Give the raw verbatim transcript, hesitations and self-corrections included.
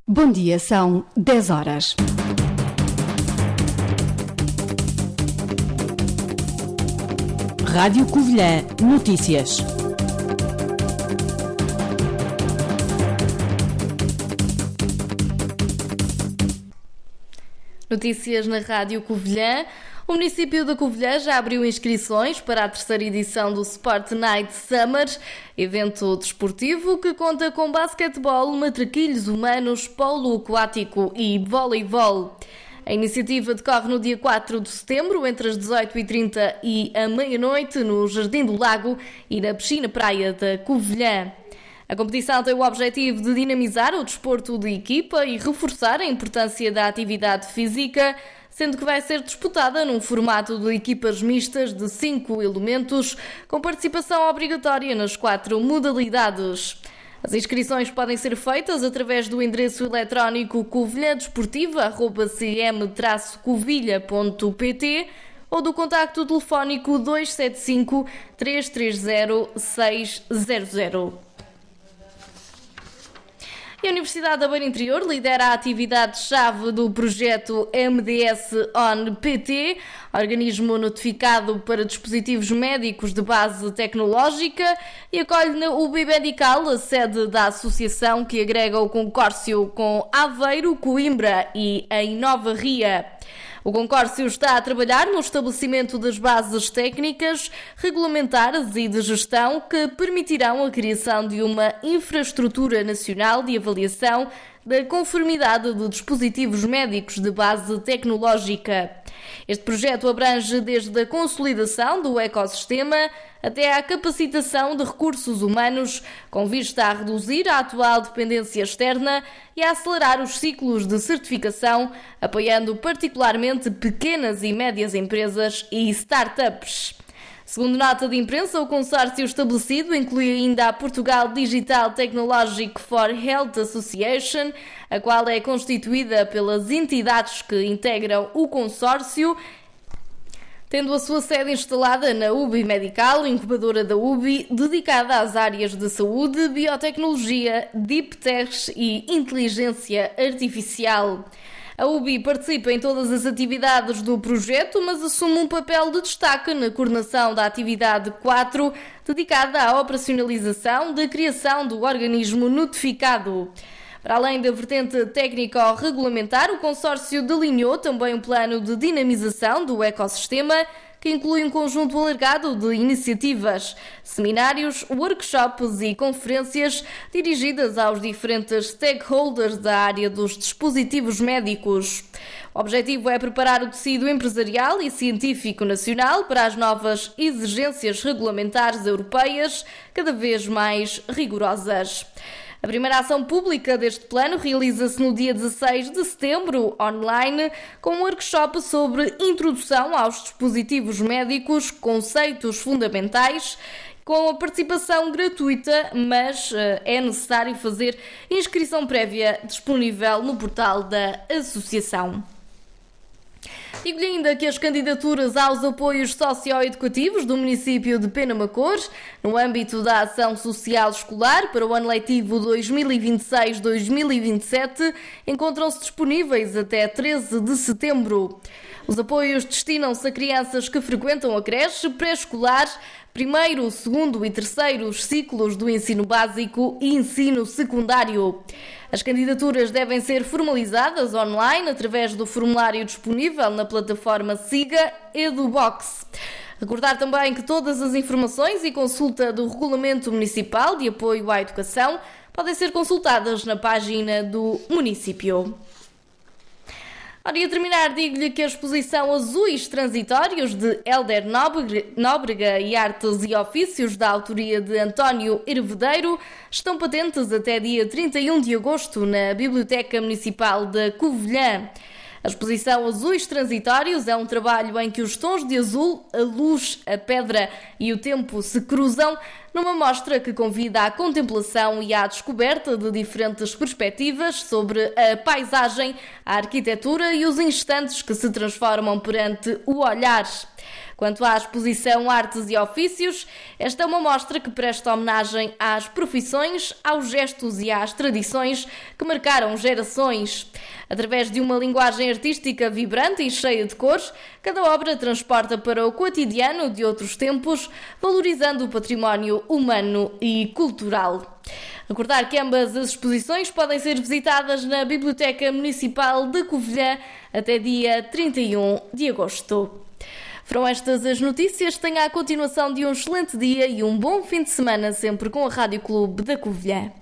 Bom dia, são dez horas. Rádio Covilhã Notícias. Notícias na Rádio Covilhã. O município de Covilhã já abriu inscrições para a terceira edição do Sport Night Summer, evento desportivo que conta com basquetebol, matraquilhos humanos, polo aquático e voleibol. A iniciativa decorre no dia quatro de setembro, entre as dezoito e trinta e a meia-noite, no Jardim do Lago e na piscina-praia da Covilhã. A competição tem o objetivo de dinamizar o desporto de equipa e reforçar a importância da atividade física, sendo que vai ser disputada num formato de equipas mistas de cinco elementos, com participação obrigatória nas quatro modalidades. As inscrições podem ser feitas através do endereço eletrónico covilhadesportiva arroba c m traço covilha ponto p t ou do contacto telefónico dois sete cinco, três três zero, seis zero zero. E a Universidade da Beira Interior lidera a atividade-chave do projeto M D S O N P T, organismo notificado para dispositivos médicos de base tecnológica, e acolhe na U B Medical, a sede da associação que agrega o consórcio com Aveiro, Coimbra e em Nova Ria. O consórcio está a trabalhar no estabelecimento das bases técnicas, regulamentares e de gestão que permitirão a criação de uma infraestrutura nacional de avaliação da conformidade de dispositivos médicos de base tecnológica. Este projeto abrange desde a consolidação do ecossistema até à capacitação de recursos humanos, com vista a reduzir a atual dependência externa e a acelerar os ciclos de certificação, apoiando particularmente pequenas e médias empresas e startups. Segundo nota de imprensa, o consórcio estabelecido inclui ainda a Portugal Digital Technologic for Health Association, a qual é constituída pelas entidades que integram o consórcio, tendo a sua sede instalada na U B Medical, incubadora da U B, dedicada às áreas de saúde, biotecnologia, deep tech e inteligência artificial. A U B participa em todas as atividades do projeto, mas assume um papel de destaque na coordenação da atividade quatro, dedicada à operacionalização da criação do organismo notificado. Para além da vertente técnico-regulamentar, o consórcio delineou também um plano de dinamização do ecossistema, que inclui um conjunto alargado de iniciativas, seminários, workshops e conferências dirigidas aos diferentes stakeholders da área dos dispositivos médicos. O objetivo é preparar o tecido empresarial e científico nacional para as novas exigências regulamentares europeias, cada vez mais rigorosas. A primeira ação pública deste plano realiza-se no dia dezasseis de setembro, online, com um workshop sobre introdução aos dispositivos médicos, conceitos fundamentais, com a participação gratuita, mas uh, é necessário fazer inscrição prévia disponível no portal da associação. Digo-lhe ainda que as candidaturas aos apoios socioeducativos do município de Penamacor, no âmbito da ação social escolar para o ano letivo dois mil e vinte e seis dois mil e vinte e sete, encontram-se disponíveis até treze de setembro. Os apoios destinam-se a crianças que frequentam a creche pré-escolar, primeiro, segundo e terceiro ciclos do ensino básico e ensino secundário. As candidaturas devem ser formalizadas online através do formulário disponível na plataforma SIGA EduBox. Recordar também que todas as informações e consulta do Regulamento Municipal de Apoio à Educação podem ser consultadas na página do município. Ora, e a terminar, digo-lhe que a exposição Azuis Transitórios de Hélder Nóbrega e Artes e Ofícios, da autoria de António Hervedeiro, estão patentes até dia trinta e um de agosto na Biblioteca Municipal de Covilhã. A exposição Azuis Transitórios é um trabalho em que os tons de azul, a luz, a pedra e o tempo se cruzam, numa mostra que convida à contemplação e à descoberta de diferentes perspectivas sobre a paisagem, a arquitetura e os instantes que se transformam perante o olhar. Quanto à exposição Artes e Ofícios, esta é uma mostra que presta homenagem às profissões, aos gestos e às tradições que marcaram gerações. Através de uma linguagem artística vibrante e cheia de cores, cada obra transporta para o cotidiano de outros tempos, valorizando o património humano e cultural. Recordar que ambas as exposições podem ser visitadas na Biblioteca Municipal de Covilhã até dia trinta e um de agosto. Foram estas as notícias. Tenha a continuação de um excelente dia e um bom fim de semana, sempre com a Rádio Clube da Covilhã.